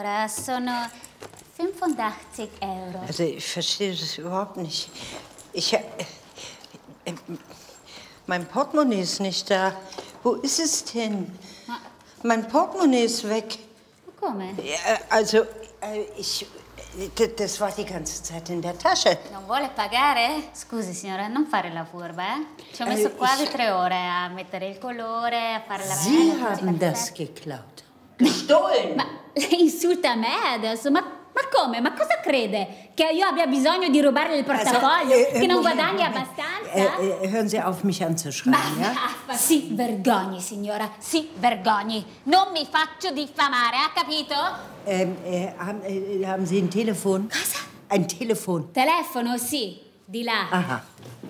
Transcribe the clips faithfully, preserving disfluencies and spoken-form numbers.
Signora, sono fünfundachtzig Euro. Also, ich verstehe das überhaupt nicht. Ich... Äh, äh, mein Portemonnaie ist nicht da. Wo ist es denn? Ma mein Portemonnaie ist weg. Come? Ja, also, äh, ich... Das war die ganze Zeit in der Tasche. Non vuole pagare? Scusi, signora, non fare la furba, eh? Ci ho messo Äh, quasi ich... tre ore a mettere il colore, a fare la Sie vela, haben das geklaut. Gestohlen! Ma lei insulta me adesso? Ma, ma come? Ma cosa crede? Che io abbia bisogno di rubare il portafoglio? Also, äh, che non Moment, guadagni Moment. abbastanza? Äh, äh, hören Sie auf, mich anzuschreien, Ma ja? vaffa, si vergogni, signora, si vergogni. Non mi faccio diffamare, ha capito? Ähm, äh, haben, äh, haben Sie ein Telefon? Cosa? Ein Telefon. Telefono, sì, di là. Aha.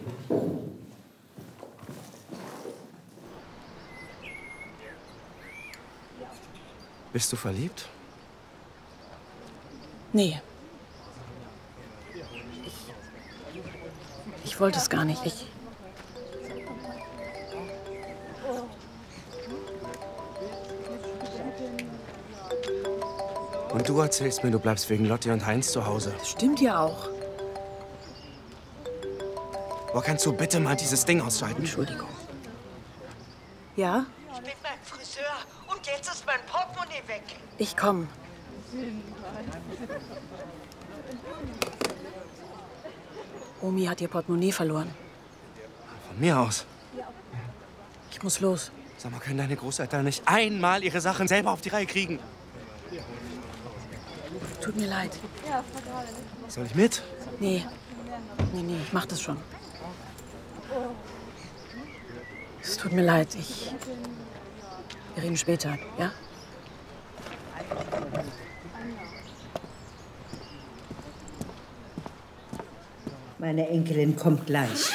Bist du verliebt? Nee. Ich, ich wollte es gar nicht. Ich... Und du erzählst mir, du bleibst wegen Lotti und Heinz zu Hause. Das stimmt ja auch. Wo kannst du bitte mal dieses Ding ausschalten? Entschuldigung. Ja? Ich bin beim Friseur und jetzt ist mein Portemonnaie weg. Ich komme. Omi hat ihr Portemonnaie verloren. Von mir aus. Ich muss los. Sag mal, können deine Großeltern nicht einmal ihre Sachen selber auf die Reihe kriegen? Tut mir leid. Soll ich mit? Nee. Nee, nee, ich mach das schon. Es tut mir leid. Ich... Wir reden später, ja? Meine Enkelin kommt gleich.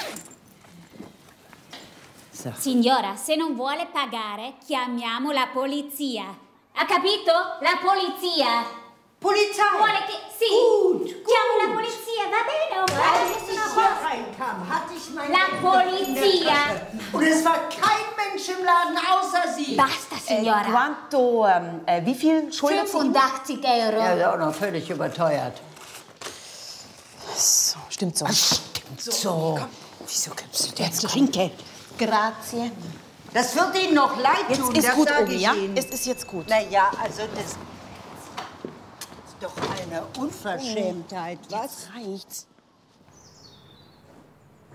So. Signora, se non vuole pagare, chiamiamo la polizia. Ha capito? La polizia. Polizei! Vuole che... Sì. Gut, gut. Chiamo la polizia, va bene? Oh, Als adesso ich una hier cosa. reinkam, hatte ich meine La Enkelin in der Polizia. Tasche. Und es war kein Mensch im Laden außer Sie. Basta, signora. Äh, quanto, ähm, äh, wie viel schuldet sie? fünfundachtzig Euro. Ja, ist auch noch völlig überteuert. So, stimmt so. Stimmt so. Komm. Wieso gibst du dir Jetzt Trinkgeld. Grazie. Das wird Ihnen noch leid Jetzt tun, ist das gut, sag Omi, ich ja? Ihnen. Es ist jetzt gut. Na ja, also das ist doch eine Unverschämtheit, was? Jetzt reicht's.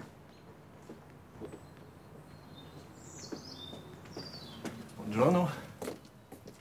Buongiorno.